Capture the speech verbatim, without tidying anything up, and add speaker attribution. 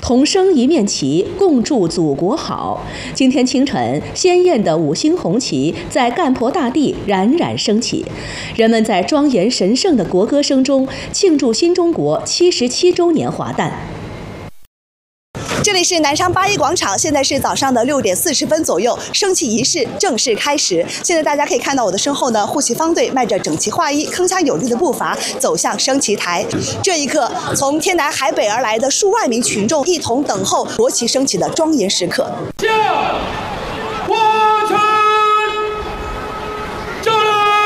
Speaker 1: 同升一面旗，共祝祖国好。今天清晨，鲜艳的五星红旗在干婆大地冉冉升起，人们在庄严神圣的国歌声中庆祝新中国七十七周年华诞。
Speaker 2: 这里是南昌八一广场，现在是早上的六点四十分左右，升旗仪式正式开始。现在大家可以看到我的身后呢，护旗方队迈着整齐划一、铿锵有力的步伐走向升旗台。这一刻，从天南海北而来的数万名群众一同等候国旗升起的庄严时刻。